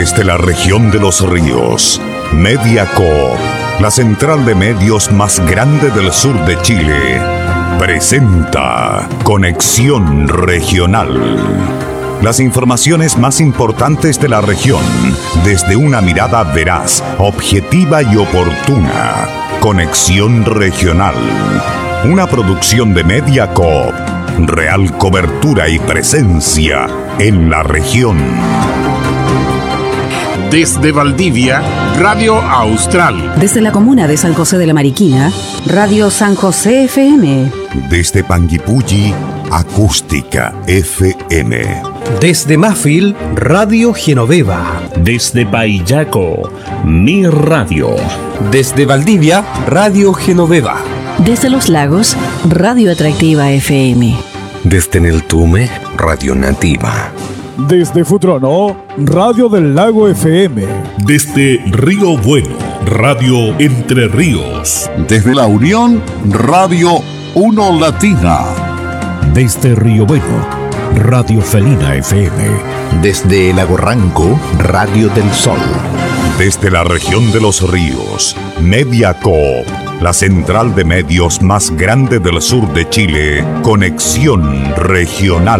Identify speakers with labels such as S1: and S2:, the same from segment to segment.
S1: Desde la región de los ríos, Mediacorp, la central de medios más grande del sur de Chile, presenta Conexión Regional. Las informaciones más importantes de la región, desde una mirada veraz, objetiva y oportuna. Conexión Regional, una producción de Mediacorp. Real cobertura y presencia en la región.
S2: Desde Valdivia, Radio Austral.
S3: Desde la comuna de San José de la Mariquina, Radio San José FM.
S1: Desde Panguipulli, Acústica FM.
S4: Desde Mafil, Radio Genoveva.
S5: Desde Paillaco, Mi Radio.
S4: Desde Valdivia, Radio Genoveva.
S3: Desde Los Lagos, Radio Atractiva FM.
S6: Desde Neltume, Radio Nativa.
S7: Desde Futrono, Radio del Lago FM.
S8: Desde Río Bueno, Radio Entre Ríos.
S9: Desde La Unión, Radio Uno Latina.
S10: Desde Río Bueno, Radio Felina FM.
S11: Desde Lago Ranco, Radio del Sol.
S1: Desde la región de los ríos, Mediacorp, la central de medios más grande del sur de Chile, Conexión Regional.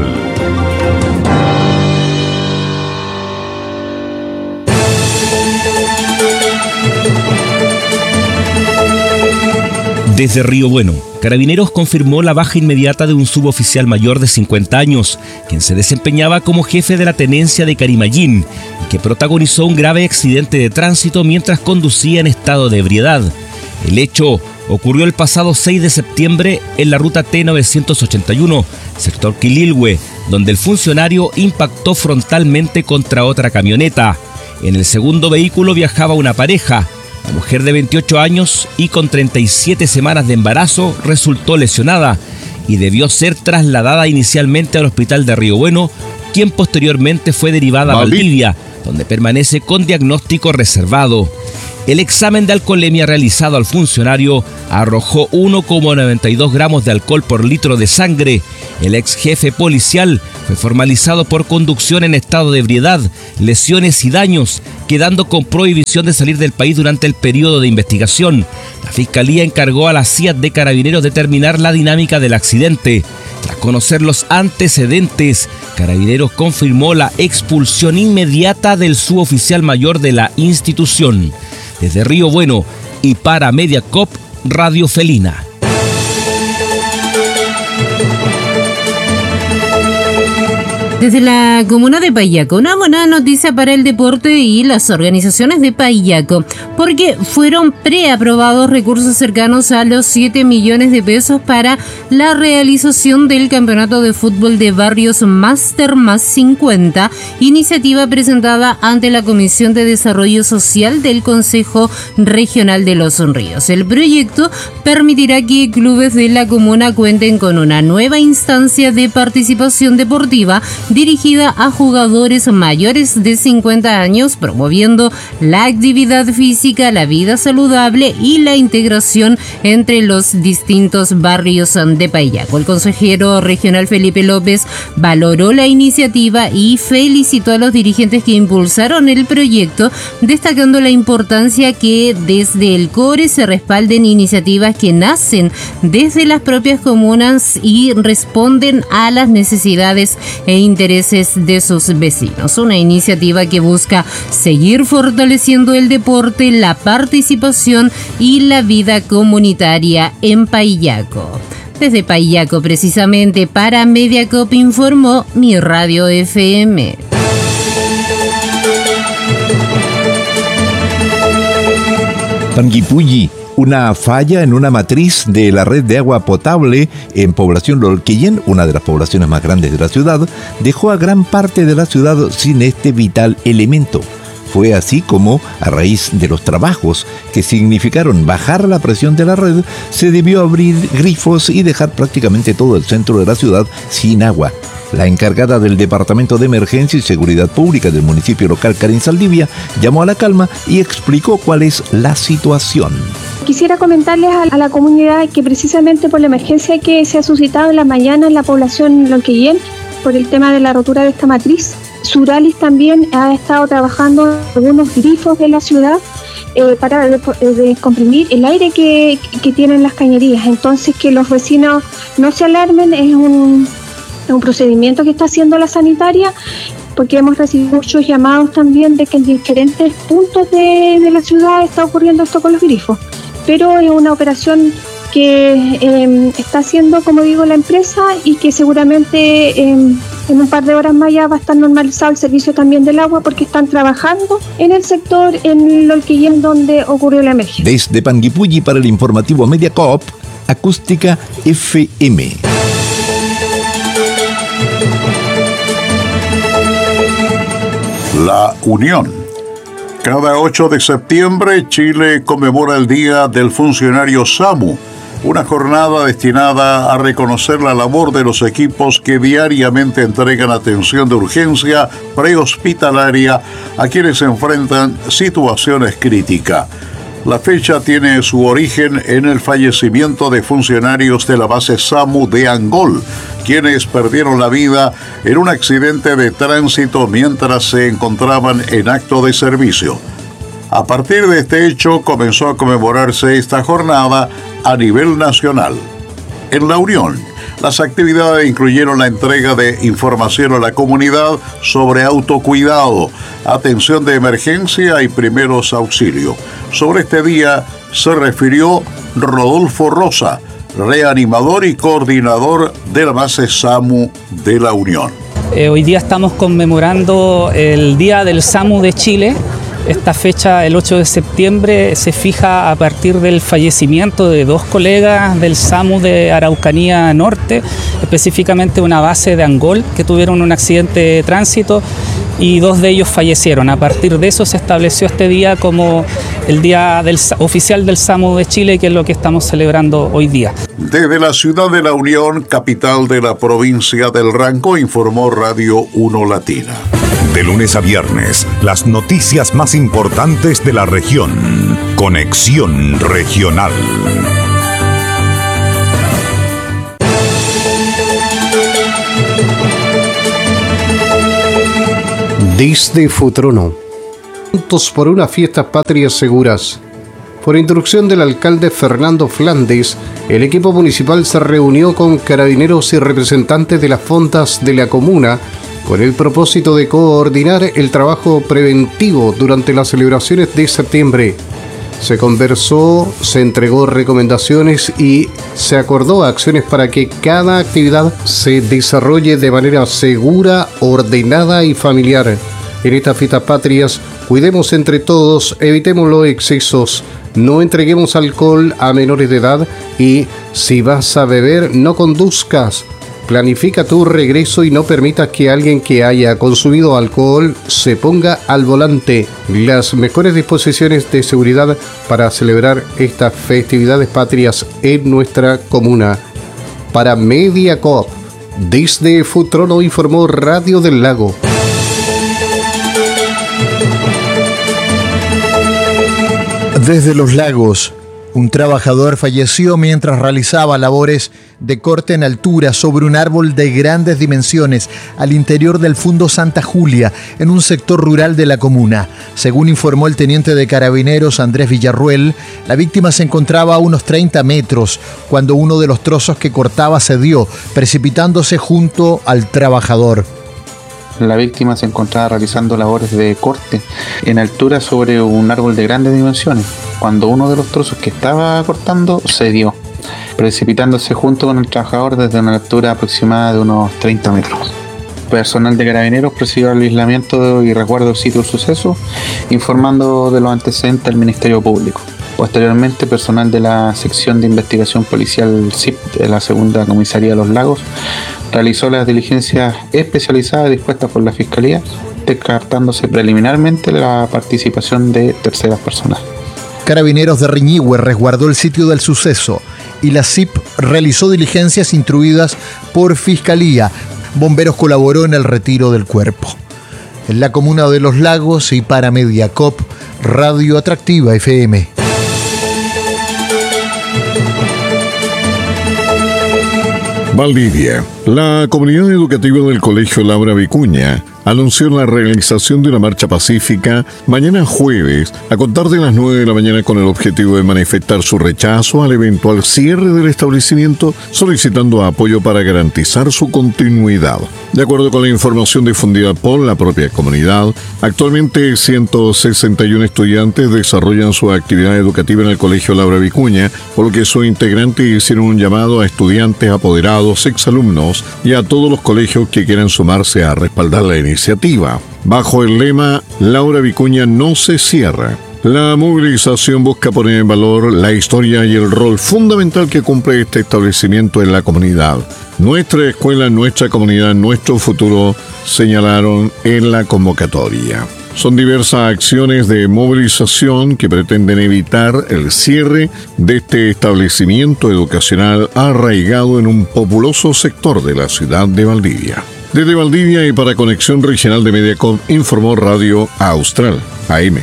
S5: Desde Río Bueno, Carabineros confirmó la baja inmediata de un suboficial mayor de 50 años, quien se desempeñaba como jefe de la tenencia de Carimayín y que protagonizó un grave accidente de tránsito mientras conducía en estado de ebriedad. El hecho ocurrió el pasado 6 de septiembre en la ruta T981, sector Quililhue, donde el funcionario impactó frontalmente contra otra camioneta. En el segundo vehículo viajaba una pareja. La mujer de 28 años y con 37 semanas de embarazo resultó lesionada y debió ser trasladada inicialmente al hospital de Río Bueno, quien posteriormente fue derivada a Valdivia, donde permanece con diagnóstico reservado. El examen de alcoholemia realizado al funcionario arrojó 1,92 gramos de alcohol por litro de sangre. El ex jefe policial fue formalizado por conducción en estado de ebriedad, lesiones y daños, quedando con prohibición de salir del país durante el periodo de investigación. La Fiscalía encargó a la CIAT de Carabineros determinar la dinámica del accidente. Tras conocer los antecedentes, Carabineros confirmó la expulsión inmediata del suboficial mayor de la institución. Desde Río Bueno y para Mediacorp, Radio Felina.
S12: Desde la comuna de Paillaco, una buena noticia para el deporte y las organizaciones de Paillaco, porque fueron preaprobados recursos cercanos a los 7 millones de pesos para la realización del campeonato de fútbol de barrios Máster Más 50, iniciativa presentada ante la Comisión de Desarrollo Social del Consejo Regional de Los Ríos. El proyecto permitirá que clubes de la comuna cuenten con una nueva instancia de participación deportiva dirigida a jugadores mayores de 50 años, promoviendo la actividad física, la vida saludable y la integración entre los distintos barrios de Paillaco. El consejero regional Felipe López valoró la iniciativa y felicitó a los dirigentes que impulsaron el proyecto, destacando la importancia que desde el CORE se respalden iniciativas que nacen desde las propias comunas y responden a las necesidades e intereses de sus vecinos. Una iniciativa que busca seguir fortaleciendo el deporte, la participación y la vida comunitaria en Paillaco. Desde Paillaco, precisamente para Mediacorp, informó Mi Radio FM.
S11: Panguipulli, una falla en una matriz de la red de agua potable en población Lolquillén, una de las poblaciones más grandes de la ciudad, dejó a gran parte de la ciudad sin este vital elemento. Fue así como, a raíz de los trabajos que significaron bajar la presión de la red, se debió abrir grifos y dejar prácticamente todo el centro de la ciudad sin agua. La encargada del Departamento de Emergencia y Seguridad Pública del municipio local, Karen Saldivia, llamó a la calma y explicó cuál es la situación.
S13: Quisiera comentarles a la comunidad que precisamente por la emergencia que se ha suscitado en la mañana en la población Lolquillén, por el tema de la rotura de esta matriz, Suralis también ha estado trabajando en algunos grifos de la ciudad para descomprimir el aire que tienen las cañerías. Entonces, que los vecinos no se alarmen, es un procedimiento que está haciendo la sanitaria, porque hemos recibido muchos llamados también de que en diferentes puntos de la ciudad está ocurriendo esto con los grifos. Pero es una operación que está haciendo, como digo, la empresa, y que seguramente en un par de horas más ya va a estar normalizado el servicio también del agua, porque están trabajando en el sector, en Lolquillén, donde ocurrió la emergencia.
S11: Desde Panguipulli para el informativo Mediacoop, Acústica FM.
S9: La Unión. Cada 8 de septiembre Chile conmemora el Día del Funcionario SAMU, una jornada destinada a reconocer la labor de los equipos que diariamente entregan atención de urgencia prehospitalaria a quienes enfrentan situaciones críticas. La fecha tiene su origen en el fallecimiento de funcionarios de la base SAMU de Angol, quienes perdieron la vida en un accidente de tránsito mientras se encontraban en acto de servicio. A partir de este hecho comenzó a conmemorarse esta jornada a nivel nacional. En La Unión, las actividades incluyeron la entrega de información a la comunidad sobre autocuidado, atención de emergencia y primeros auxilios. Sobre este día se refirió Rodolfo Rosa, reanimador y coordinador de la base SAMU de La Unión.
S14: Hoy día estamos conmemorando el Día del SAMU de Chile. Esta fecha, el 8 de septiembre, se fija a partir del fallecimiento de 2 colegas del SAMU de Araucanía Norte, específicamente una base de Angol, que tuvieron un accidente de tránsito y 2 de ellos fallecieron. A partir de eso se estableció este día como el día oficial del SAMU de Chile, que es lo que estamos celebrando hoy día.
S9: Desde la ciudad de La Unión, capital de la provincia del Ranco, informó Radio 1 Latina.
S1: De lunes a viernes, las noticias más importantes de la región. Conexión Regional.
S4: Desde Futrono. Juntos por unas fiestas patrias seguras. Por instrucción del alcalde Fernando Flandes, el equipo municipal se reunió con carabineros y representantes de las fondas de la comuna con el propósito de coordinar el trabajo preventivo durante las celebraciones de septiembre. Se conversó, se entregó recomendaciones y se acordó acciones para que cada actividad se desarrolle de manera segura, ordenada y familiar. En estas fiestas patrias, cuidemos entre todos, evitemos los excesos, no entreguemos alcohol a menores de edad y, si vas a beber, no conduzcas. Planifica tu regreso y no permitas que alguien que haya consumido alcohol se ponga al volante. Las mejores disposiciones de seguridad para celebrar estas festividades patrias en nuestra comuna. Para Mediacoop, desde Futrono informó Radio del Lago.
S15: Desde Los Lagos, un trabajador falleció mientras realizaba labores de corte en altura sobre un árbol de grandes dimensiones al interior del Fundo Santa Julia, en un sector rural de la comuna. Según informó el teniente de carabineros Andrés Villarruel, la víctima se encontraba a unos 30 metros cuando uno de los trozos que cortaba cedió, precipitándose junto al trabajador.
S16: La víctima se encontraba realizando labores de corte en altura sobre un árbol de grandes dimensiones, cuando uno de los trozos que estaba cortando cedió, precipitándose junto con el trabajador desde una altura aproximada de unos 30 metros. Personal de carabineros procedió al aislamiento y resguardo del sitio del suceso, informando de los antecedentes al Ministerio Público. Posteriormente, personal de la sección de investigación policial SIP de la segunda comisaría de Los Lagos realizó las diligencias especializadas dispuestas por la Fiscalía, descartándose preliminarmente la participación de terceras personas.
S15: Carabineros de Riñihue resguardó el sitio del suceso y la SIP realizó diligencias instruidas por Fiscalía. Bomberos colaboró en el retiro del cuerpo. En la comuna de Los Lagos y para Mediacoop, Radio Atractiva FM.
S8: Valdivia. La comunidad educativa del Colegio Laura Vicuña
S17: anunció la realización de una marcha pacífica mañana jueves, a contar de las 9 de la mañana, con el objetivo de manifestar su rechazo al eventual cierre del establecimiento, solicitando apoyo para garantizar su continuidad. De acuerdo con la información difundida por la propia comunidad, actualmente 161 estudiantes desarrollan su actividad educativa en el Colegio Laura Vicuña, por lo que sus integrantes hicieron un llamado a estudiantes, apoderados, exalumnos y a todos los colegios que quieran sumarse a respaldar la iniciativa. Bajo el lema Laura Vicuña no se cierra, la movilización busca poner en valor la historia y el rol fundamental que cumple este establecimiento en la comunidad. Nuestra escuela, nuestra comunidad, nuestro futuro, señalaron en la convocatoria. Son diversas acciones de movilización que pretenden evitar el cierre de este establecimiento educacional arraigado en un populoso sector de la ciudad de Valdivia. Desde Valdivia y para Conexión Regional de Mediacom, informó Radio Austral, AM.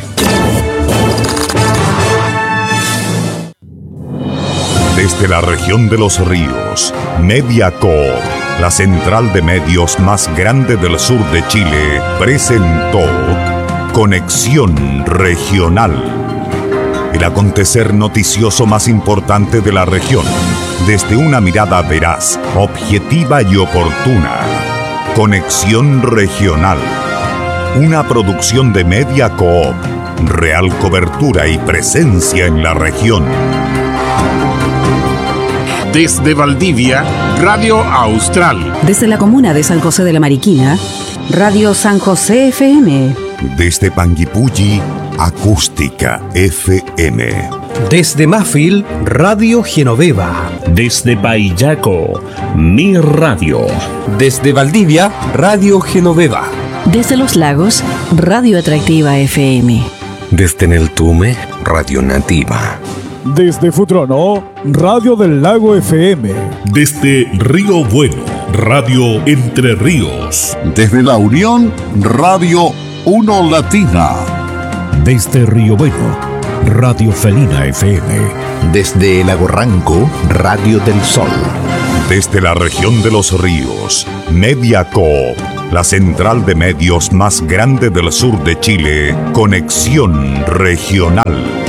S1: Desde la región de los ríos, Mediacom, la central de medios más grande del sur de Chile, presentó Conexión Regional. El acontecer noticioso más importante de la región, desde una mirada veraz, objetiva y oportuna. Conexión Regional. Una producción de Mediacoop. Real cobertura y presencia en la región.
S2: Desde Valdivia, Radio Austral.
S3: Desde la comuna de San José de la Mariquina, Radio San José FM.
S1: Desde Panguipulli, Acústica FM.
S10: Desde Mafil, Radio Genoveva.
S5: Desde Paillaco, Mi Radio.
S10: Desde Valdivia, Radio Genoveva.
S3: Desde Los Lagos, Radio Atractiva FM.
S6: Desde Neltume, Radio Nativa.
S7: Desde Futrono, Radio del Lago FM.
S8: Desde Río Bueno, Radio Entre Ríos.
S9: Desde La Unión, Radio 1 Latina.
S10: Desde Río Bueno, Radio Felina FM.
S11: Desde Lago Ranco, Radio del Sol.
S1: Desde la región de los ríos, Mediacoop, la central de medios más grande del sur de Chile, Conexión Regional.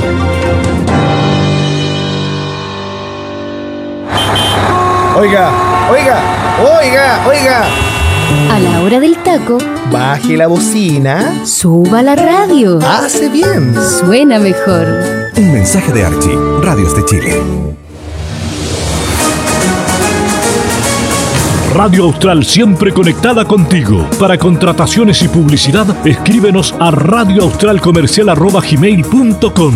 S18: Oiga.
S19: A la hora del taco,
S18: baje la bocina,
S19: suba la radio.
S18: Hace bien.
S19: Suena mejor.
S6: Un mensaje de Archie, Radios de Chile.
S10: Radio Austral, siempre conectada contigo. Para contrataciones y publicidad, escríbenos a radioaustralcomercial@gmail.com.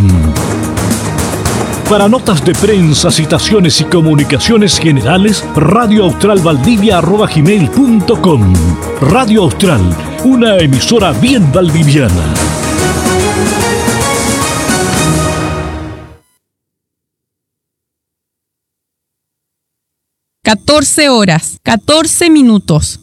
S10: Para notas de prensa, citaciones y comunicaciones generales, radioaustralvaldivia@gmail.com. Radio Austral, una emisora bien valdiviana.
S20: horas, 14 minutos.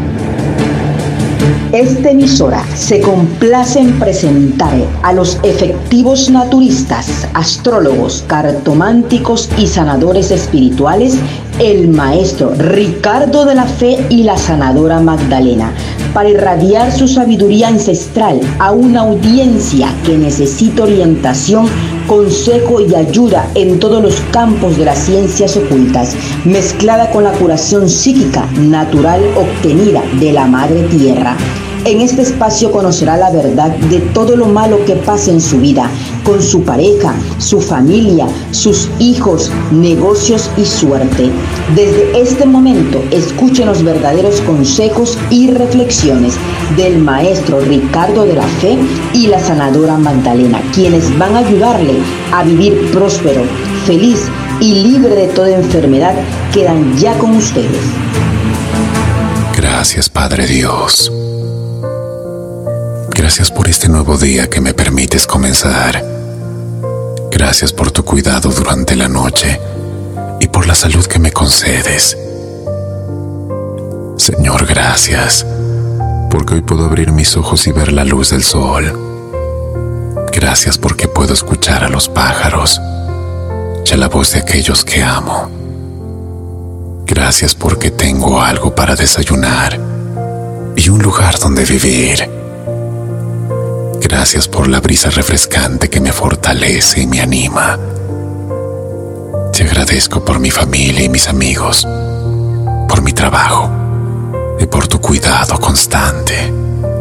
S21: Esta emisora se complace en presentar a los efectivos naturistas, astrólogos, cartománticos y sanadores espirituales, el maestro Ricardo de la Fe y la sanadora Magdalena, para irradiar su sabiduría ancestral a una audiencia que necesita orientación, consejo y ayuda en todos los campos de las ciencias ocultas, mezclada con la curación psíquica natural obtenida de la Madre Tierra. En este espacio conocerá la verdad de todo lo malo que pasa en su vida, con su pareja, su familia, sus hijos, negocios y suerte. Desde este momento, escuchen los verdaderos consejos y reflexiones del maestro Ricardo de la Fe y la sanadora Magdalena, quienes van a ayudarle a vivir próspero, feliz y libre de toda enfermedad. Quedan ya con ustedes.
S22: Gracias, Padre Dios. Gracias por este nuevo día que me permites comenzar. Gracias por tu cuidado durante la noche y por la salud que me concedes. Señor, gracias, porque hoy puedo abrir mis ojos y ver la luz del sol. Gracias porque puedo escuchar a los pájaros y a la voz de aquellos que amo. Gracias porque tengo algo para desayunar y un lugar donde vivir. Gracias por la brisa refrescante que me fortalece y me anima. Te agradezco por mi familia y mis amigos, por mi trabajo y por tu cuidado constante.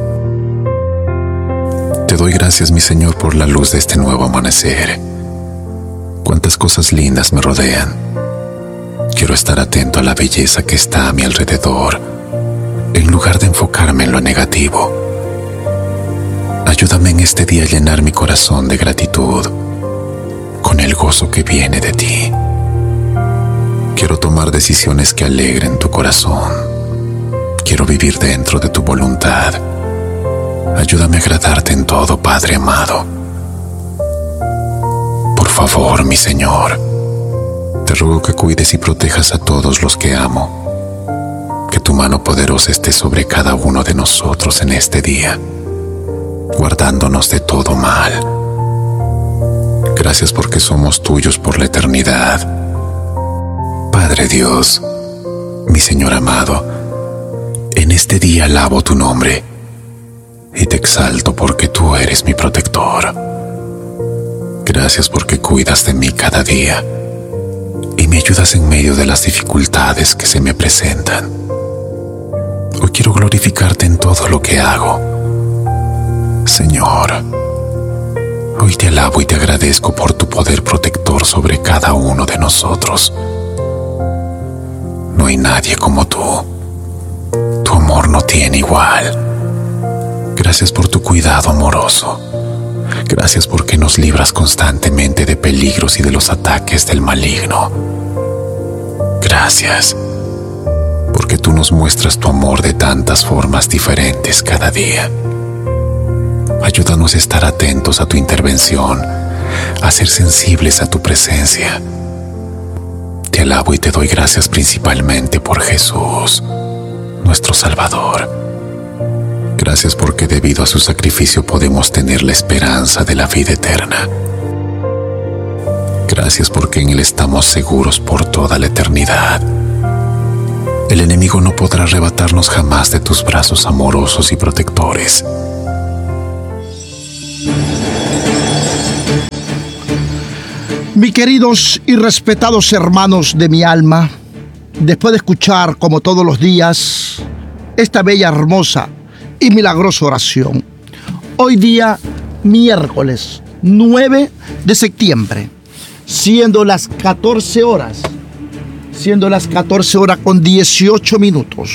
S22: Te doy gracias, mi Señor, por la luz de este nuevo amanecer. Cuántas cosas lindas me rodean. Quiero estar atento a la belleza que está a mi alrededor, en lugar de enfocarme en lo negativo. Ayúdame en este día a llenar mi corazón de gratitud, con el gozo que viene de ti. Quiero tomar decisiones que alegren tu corazón. Quiero vivir dentro de tu voluntad. Ayúdame a agradarte en todo, Padre amado. Por favor, mi Señor, te ruego que cuides y protejas a todos los que amo. Que tu mano poderosa esté sobre cada uno de nosotros en este día, guardándonos de todo mal. Gracias porque somos tuyos por la eternidad. Padre Dios, mi Señor amado, en este día alabo tu nombre y te exalto porque tú eres mi protector. Gracias porque cuidas de mí cada día y me ayudas en medio de las dificultades que se me presentan. Hoy quiero glorificarte en todo lo que hago. Señor, hoy te alabo y te agradezco por tu poder protector sobre cada uno de nosotros. No hay nadie como tú. Tu amor no tiene igual. Gracias por tu cuidado amoroso. Gracias porque nos libras constantemente de peligros y de los ataques del maligno. Gracias porque tú nos muestras tu amor de tantas formas diferentes cada día. Ayúdanos a estar atentos a tu intervención, a ser sensibles a tu presencia. Te alabo y te doy gracias principalmente por Jesús, nuestro Salvador. Gracias porque debido a su sacrificio podemos tener la esperanza de la vida eterna. Gracias porque en Él estamos seguros por toda la eternidad. El enemigo no podrá arrebatarnos jamás de tus brazos amorosos y protectores.
S12: Mis queridos y respetados hermanos de mi alma, después de escuchar, como todos los días, esta bella, hermosa y milagrosa oración, hoy día, miércoles 9 de septiembre, siendo las 14 horas con 18 minutos,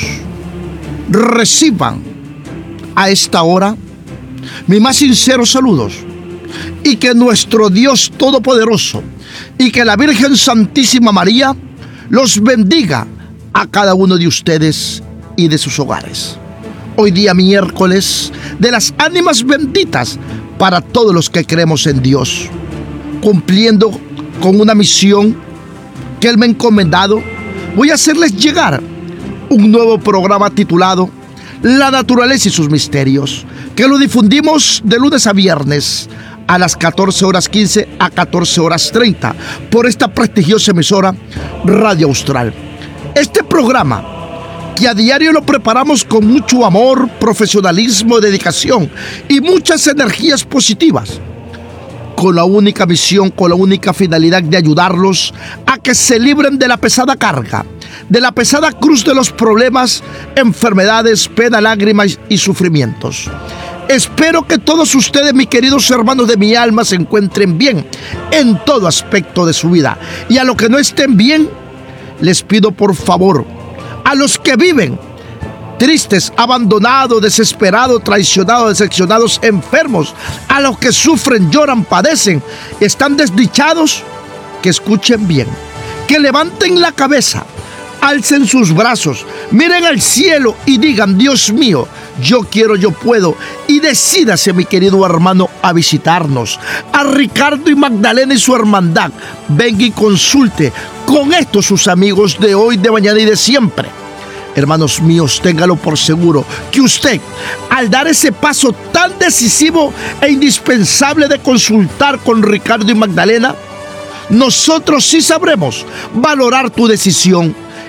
S12: reciban a esta hora mis más sinceros saludos y que nuestro Dios Todopoderoso y que la Virgen Santísima María los bendiga a cada uno de ustedes y de sus hogares. Hoy día miércoles de las ánimas benditas para todos los que creemos en Dios, cumpliendo con una misión que Él me ha encomendado. Voy a hacerles llegar un nuevo programa titulado La Naturaleza y sus Misterios, que lo difundimos de lunes a viernes a las 14:15 a 14:30 por esta prestigiosa emisora Radio Austral. Este programa, que a diario lo preparamos con mucho amor, profesionalismo, dedicación y muchas energías positivas, con la única misión, con la única finalidad de ayudarlos a que se libren de la pesada carga, de la pesada cruz de los problemas, enfermedades, pena, lágrimas y sufrimientos. Espero que todos ustedes, mis queridos hermanos de mi alma, se encuentren bien en todo aspecto de su vida. Y a los que no estén bien, les pido por favor, a los que viven tristes, abandonados, desesperados, traicionados, decepcionados, enfermos, a los que sufren, lloran, padecen, están desdichados, que escuchen bien, que levanten la cabeza, alcen sus brazos, miren al cielo y digan: Dios mío, yo quiero, yo puedo. Y decídase, mi querido hermano, a visitarnos, a Ricardo y Magdalena y su hermandad. Venga y consulte con estos sus amigos de hoy, de mañana y de siempre. Hermanos míos, téngalo por seguro que usted, al dar ese paso tan decisivo e indispensable de consultar con Ricardo y Magdalena, nosotros sí sabremos valorar tu decisión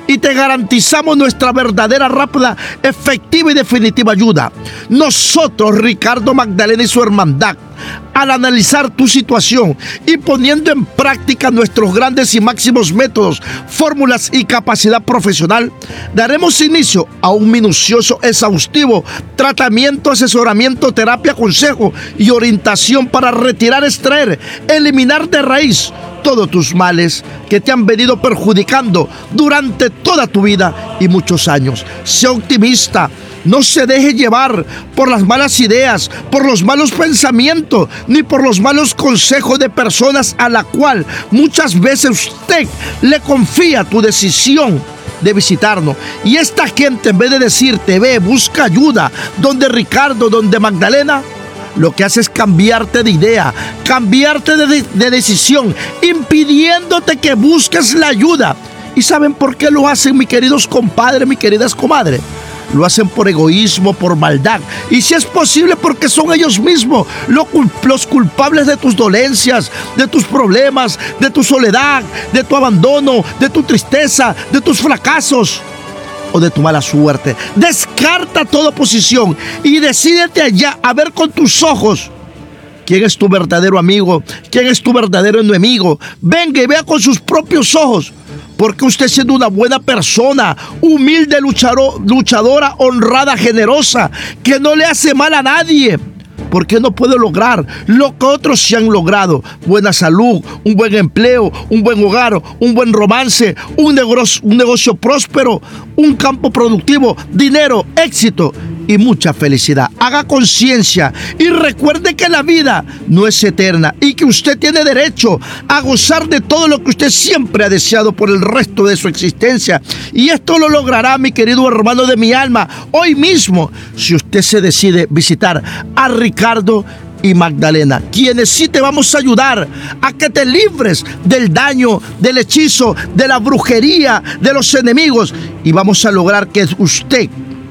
S12: y te garantizamos nuestra verdadera, rápida, efectiva y definitiva ayuda. Nosotros, Ricardo Magdalena y su hermandad, al analizar tu situación y poniendo en práctica nuestros grandes y máximos métodos, fórmulas y capacidad profesional, daremos inicio a un minucioso, exhaustivo tratamiento, asesoramiento, terapia, consejo y orientación para retirar, extraer, eliminar de raíz todos tus males que te han venido perjudicando durante toda tu vida y muchos años. Sé optimista. No se deje llevar por las malas ideas, por los malos pensamientos, ni por los malos consejos de personas a la cual muchas veces usted le confía tu decisión de visitarnos. Y esta gente, en vez de decirte, ve, busca ayuda, donde Ricardo, donde Magdalena, lo que hace es cambiarte de idea, cambiarte de decisión, impidiéndote que busques la ayuda. ¿Y saben por qué lo hacen, mis queridos compadres, mis queridas comadres? Lo hacen por egoísmo, por maldad. Y si es posible, porque son ellos mismos los culpables de tus dolencias, de tus problemas, de tu soledad, de tu abandono, de tu tristeza, de tus fracasos o de tu mala suerte. Descarta toda oposición y decídete allá a ver con tus ojos quién es tu verdadero amigo, quién es tu verdadero enemigo. Venga y vea con sus propios ojos. Porque usted, siendo una buena persona, humilde, luchadora, honrada, generosa, que no le hace mal a nadie, ¿por qué no puede lograr lo que otros se han logrado? Buena salud, un buen empleo, un buen hogar, un buen romance, un negocio próspero, un campo productivo, dinero, éxito y mucha felicidad. Haga conciencia y recuerde que la vida no es eterna y que usted tiene derecho a gozar de todo lo que usted siempre ha deseado por el resto de su existencia. Y esto lo logrará, mi querido hermano de mi alma, hoy mismo, si usted se decide visitar a Ricardo y Magdalena, quienes sí te vamos a ayudar a que te libres del daño, del hechizo, de la brujería, de los enemigos, y vamos a lograr que usted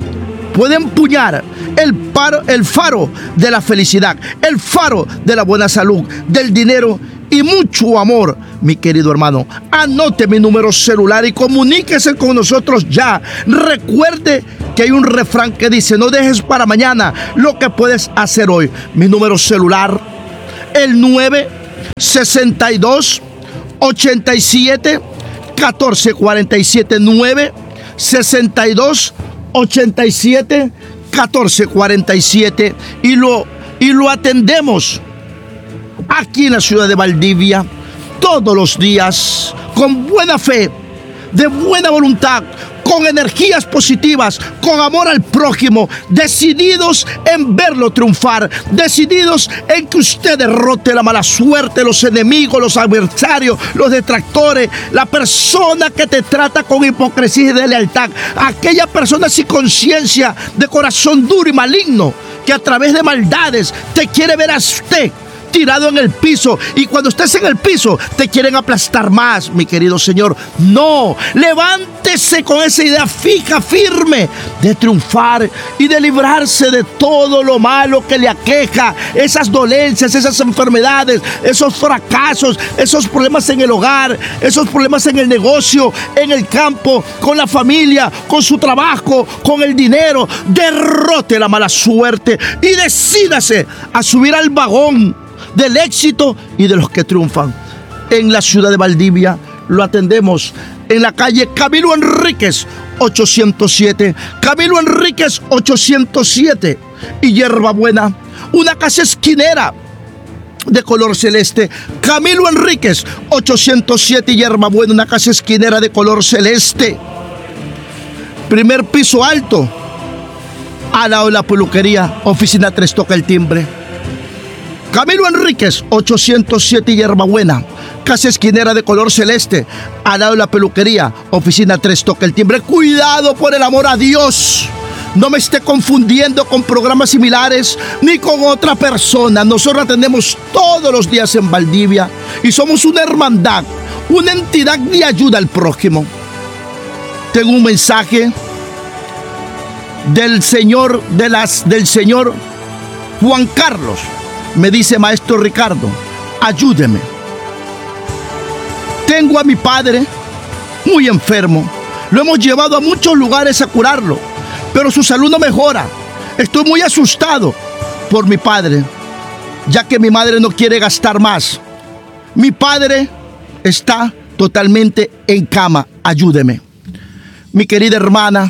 S12: puede empuñar el faro de la felicidad, el faro de la buena salud, del dinero y mucho amor, mi querido hermano. Anote mi número celular y comuníquese con nosotros ya. Recuerde que hay un refrán que dice: no dejes para mañana lo que puedes hacer hoy. Mi número celular, el 962 87 1447, 962 87 1447, y lo atendemos aquí en la ciudad de Valdivia todos los días con buena fe, de buena voluntad, con energías positivas, con amor al prójimo, decididos en verlo triunfar, decididos en que usted derrote la mala suerte, los enemigos, los adversarios, los detractores, la persona que te trata con hipocresía y de lealtad, aquella persona sin conciencia, de corazón duro y maligno, que a través de maldades te quiere ver a usted tirado en el piso, y cuando estés en el piso te quieren aplastar más, mi querido Señor. No, levántese con esa idea fija, firme, de triunfar y de librarse de todo lo malo que le aqueja, esas dolencias, esas enfermedades, esos fracasos, esos problemas en el hogar, esos problemas en el negocio, en el campo, con la familia, con su trabajo, con el dinero. Derrote la mala suerte y decídase a subir al vagón del éxito y de los que triunfan. En la ciudad de Valdivia lo atendemos en la calle Camilo Enríquez 807, Camilo Enríquez 807 y Hierbabuena, una casa esquinera de color celeste. Camilo Enríquez 807 y Hierbabuena, una casa esquinera de color celeste, primer piso alto, al lado de la peluquería, oficina 3, toca el timbre. Camilo Enríquez 807 y Hierbabuena, casa esquinera de color celeste, al lado de la peluquería, oficina 3, toca el timbre. Cuidado, por el amor a Dios, no me esté confundiendo con programas similares ni con otra persona. Nosotros atendemos todos los días en Valdivia y somos una hermandad, una entidad de ayuda al prójimo. Tengo un mensaje del señor Juan Carlos. Me dice: maestro Ricardo, ayúdeme. Tengo a mi padre muy enfermo Lo hemos llevado a muchos lugares a curarlo, pero su salud no mejora. Estoy muy asustado por mi padre, ya que mi madre no quiere gastar más. Mi padre está totalmente en cama. Ayúdeme. Mi querida hermana,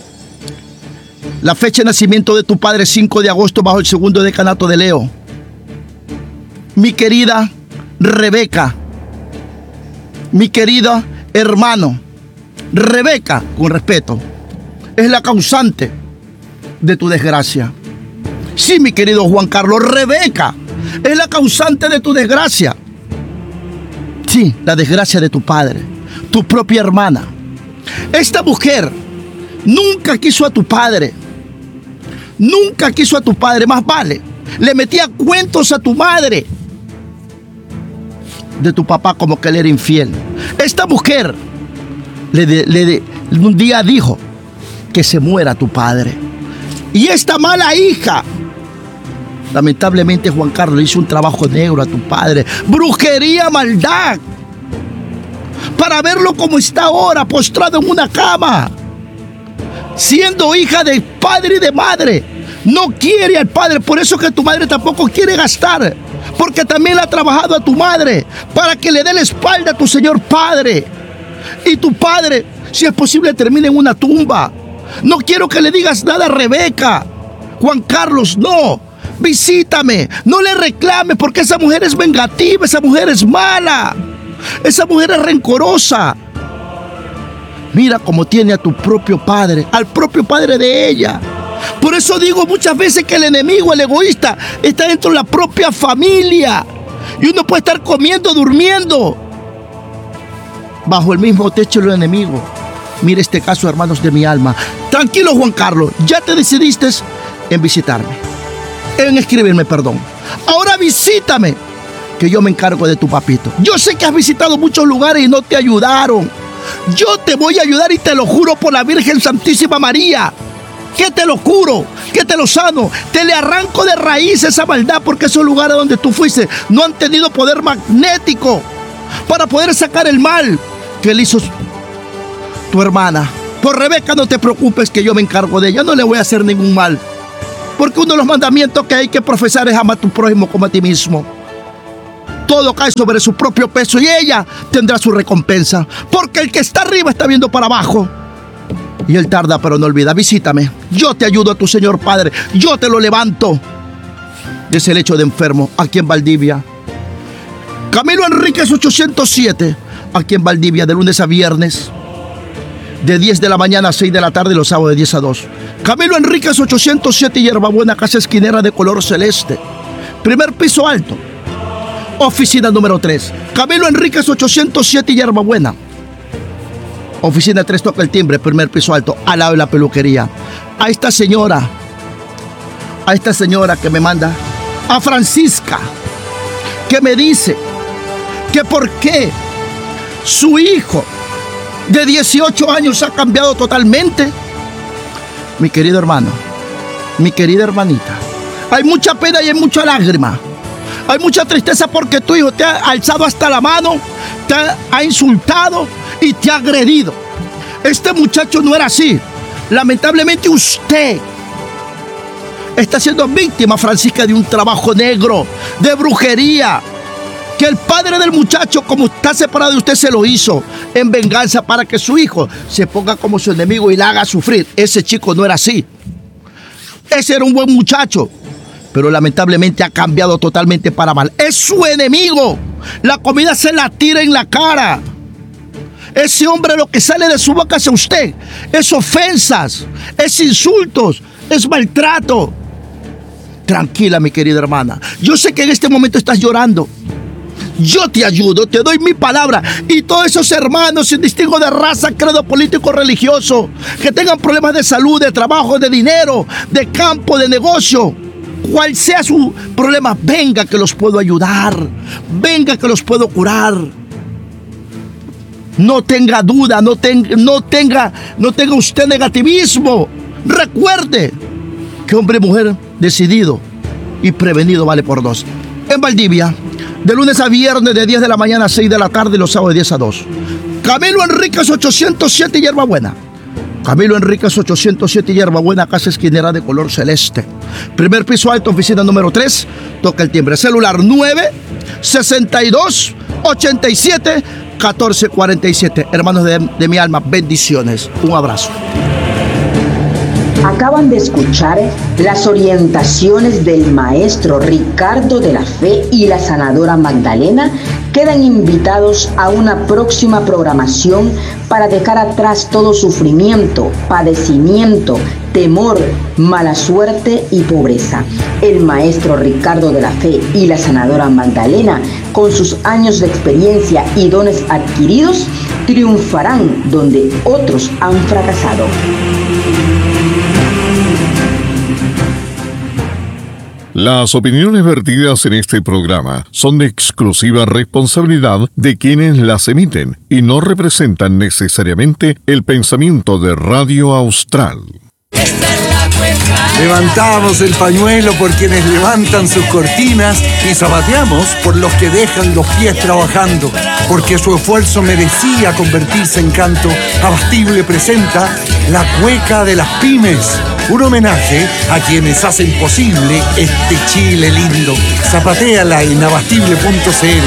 S12: la fecha de nacimiento de tu padre es 5 de agosto bajo el segundo decanato de Leo. Mi querida Rebeca, mi querida hermano, Rebeca, con respeto, es la causante de tu desgracia. Sí, mi querido Juan Carlos, Rebeca es la causante de tu desgracia. Sí, la desgracia de tu padre, tu propia hermana. Esta mujer nunca quiso a tu padre. Nunca quiso a tu padre, más vale. Le metía cuentos a tu madre de tu papá como que él era infiel. Esta mujer un día dijo que se muera tu padre. Y esta mala hija, lamentablemente, Juan Carlos, le hizo un trabajo negro a tu padre. Brujería, maldad. Para verlo como está ahora, postrado en una cama. Siendo hija de padre y de madre. No quiere al padre. Por eso que tu madre tampoco quiere gastar. Porque también le ha trabajado a tu madre. Para que le dé la espalda a tu señor padre. Y tu padre, si es posible, termine en una tumba. No quiero que le digas nada a Rebeca. Juan Carlos, no. Visítame. No le reclames porque esa mujer es vengativa. Esa mujer es mala. Esa mujer es rencorosa. Mira cómo tiene a tu propio padre, al propio padre de ella. Por eso digo muchas veces que el enemigo, el egoísta, está dentro de la propia familia. Y uno puede estar comiendo, durmiendo bajo el mismo techo del enemigo. Mira este caso, hermanos de mi alma. Tranquilo, Juan Carlos, ya te decidiste en visitarme, en escribirme, perdón. Ahora visítame, que yo me encargo de tu papito. Yo sé que has visitado muchos lugares y no te ayudaron. Yo te voy a ayudar y te lo juro por la Virgen Santísima María, que te lo curo, que te lo sano, te le arranco de raíz esa maldad, porque esos lugares donde tú fuiste no han tenido poder magnético para poder sacar el mal que le hizo tu hermana. Por Rebeca no te preocupes, que yo me encargo de ella, no le voy a hacer ningún mal, porque uno de los mandamientos que hay que profesar es amar a tu prójimo como a ti mismo. Todo cae sobre su propio peso y ella tendrá su recompensa, porque el que está arriba está viendo para abajo. Y él tarda pero no olvida. Visítame, yo te ayudo a tu señor padre, yo te lo levanto de ese lecho de enfermo aquí en Valdivia. Camilo Enríquez 807, aquí en Valdivia, de lunes a viernes, de 10 de la mañana a 6 de la tarde, y los sábados de 10 a 2. Camilo Enríquez 807, Hierbabuena, casa esquinera de color celeste, primer piso alto, oficina número 3. Camilo Enríquez 807, Hierbabuena, oficina 3, toca el timbre, primer piso alto, al lado de la peluquería. A esta señora que me manda, a Francisca, que me dice que por qué su hijo de 18 años ha cambiado totalmente. Mi querido hermano, mi querida hermanita, hay mucha pena y hay mucha lágrima. Hay mucha tristeza porque tu hijo te ha alzado hasta la mano, te ha insultado y te ha agredido. Este muchacho no era así. Lamentablemente usted está siendo víctima, Francisca, de un trabajo negro, de brujería, que el padre del muchacho, como está separado de usted, se lo hizo en venganza para que su hijo se ponga como su enemigo y la haga sufrir. Ese chico no era así. Ese era un buen muchacho, pero lamentablemente ha cambiado totalmente para mal. Es su enemigo. La comida se la tira en la cara. Ese hombre, lo que sale de su boca hacia usted es ofensas, es insultos, es maltrato. Tranquila, mi querida hermana. Yo sé que en este momento estás llorando. Yo te ayudo, te doy mi palabra. Y todos esos hermanos, sin distingo de raza, credo político, religioso, que tengan problemas de salud, de trabajo, de dinero, de campo, de negocio, cual sea su problema, venga que los puedo ayudar, venga que los puedo curar. No tenga duda, no tenga usted negativismo. Recuerde que hombre y mujer decidido y prevenido vale por dos. En Valdivia, de lunes a viernes, de 10 de la mañana a 6 de la tarde, y los sábados de 10 a 2. Camilo Enríquez 807 Hierbabuena. Camilo Enríquez 807 Hierbabuena, casa esquinera de color celeste. Primer piso alto, oficina número 3. Toca el timbre. Celular 962-87-1447. Hermanos de mi alma, bendiciones. Un abrazo.
S21: Acaban de escuchar las orientaciones del maestro Ricardo de la Fe y la sanadora Magdalena. Quedan invitados a una próxima programación para dejar atrás todo sufrimiento, padecimiento, temor, mala suerte y pobreza. El maestro Ricardo de la Fe y la sanadora Magdalena, con sus años de experiencia y dones adquiridos, triunfarán donde otros han fracasado.
S17: Las opiniones vertidas en este programa son de exclusiva responsabilidad de quienes las emiten y no representan necesariamente el pensamiento de Radio Austral.
S13: Levantamos el pañuelo por quienes levantan sus cortinas y zapateamos por los que dejan los pies trabajando, porque su esfuerzo merecía convertirse en canto. Abastible presenta La Cueca de las Pymes, un homenaje a quienes hacen posible este Chile lindo. Zapatéala en abastible.cl.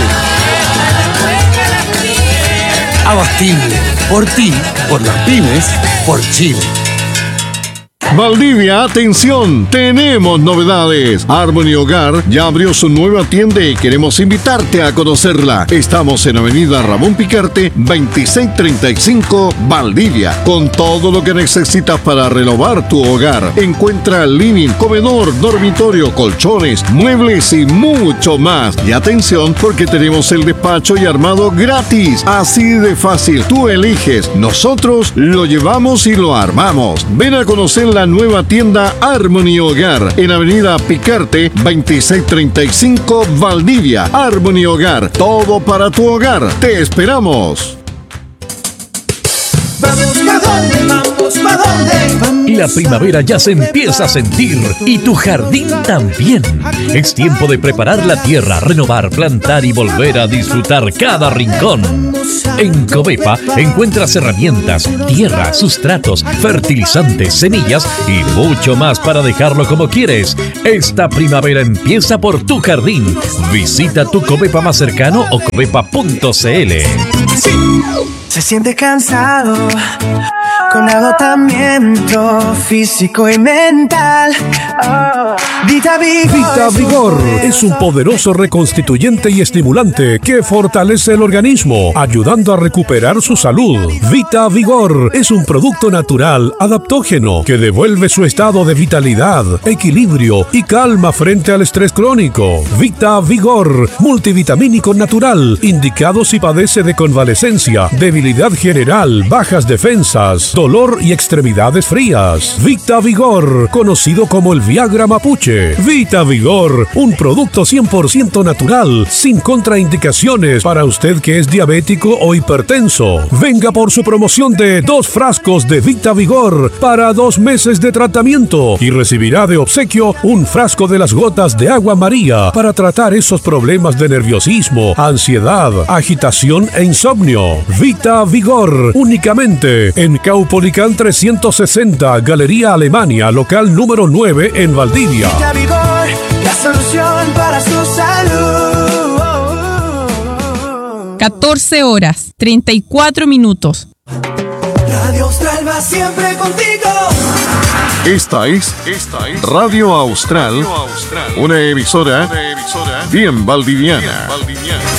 S13: Abastible, por ti, por las pymes, por Chile.
S17: Valdivia, atención, tenemos novedades. Harmony Hogar ya abrió su nueva tienda y queremos invitarte a conocerla. Estamos en Avenida Ramón Picarte, 2635, Valdivia, con todo lo que necesitas para renovar tu hogar. Encuentra living, comedor, dormitorio, colchones, muebles y mucho más. Y atención, porque tenemos el despacho y armado gratis. Así de fácil, tú eliges, nosotros lo llevamos y lo armamos. Ven a conocer la nueva tienda Harmony Hogar en Avenida Picarte 2635 Valdivia. Harmony Hogar, todo para tu hogar. Te esperamos.
S14: Vamos pa' dónde, vamos pa' dónde.
S10: La primavera ya se empieza a sentir y tu jardín también. Es tiempo de preparar la tierra, renovar, plantar y volver a disfrutar cada rincón. En Covepa encuentras herramientas, tierra, sustratos, fertilizantes, semillas y mucho más para dejarlo como quieres. Esta primavera empieza por tu jardín. Visita tu Covepa más cercano o covepa.cl.
S14: Se siente cansado, con agotamiento físico y mental. Vita
S7: Vigor es un poderoso reconstituyente y estimulante que fortalece el organismo, ayudando a recuperar su salud. Vita Vigor es un producto natural, adaptógeno, que devuelve su estado de vitalidad, equilibrio y calma frente al estrés crónico. Vita Vigor, multivitamínico natural, indicado si padece de convalecencia, debilidad general, bajas defensas, dolor y extremidades frías. Vita Vigor, conocido como el Viagra mapuche. Vita Vigor, un producto 100% natural, sin contraindicaciones para usted que es diabético o hipertenso. Venga por su promoción de 2 frascos de Vita Vigor para 2 meses de tratamiento y recibirá de obsequio un frasco de las gotas de agua María para tratar esos problemas de nerviosismo, ansiedad, agitación e insomnio. Vita Vigor, únicamente en Caupolicán 360, Galería Alemania, local número 9 en Valdivia.
S14: Vita Vigor, la solución para su salud.
S20: 14 horas, 34 minutos.
S14: Radio Austral va siempre contigo.
S17: Esta es Radio Austral, una emisora bien valdiviana.